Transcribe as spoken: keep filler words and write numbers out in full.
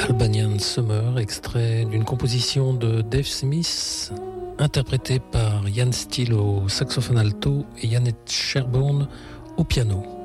Albanian Summer, extrait d'une composition de Dave Smith, interprétée par Ian Steele au saxophone alto et Janet Sherborne au piano.